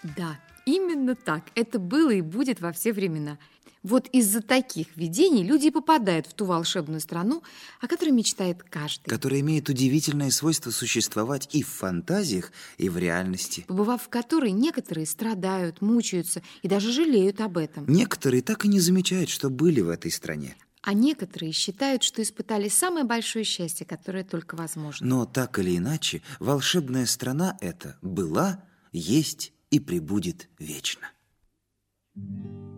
Да, именно так. Это было и будет во все времена. Вот из-за таких видений люди и попадают в ту волшебную страну, о которой мечтает каждый. Которая имеет удивительное свойство существовать и в фантазиях, и в реальности. Побывав в которой, некоторые страдают, мучаются и даже жалеют об этом. Некоторые так и не замечают, что были в этой стране. А некоторые считают, что испытали самое большое счастье, которое только возможно. Но так или иначе, волшебная страна эта была, есть и пребудет вечно.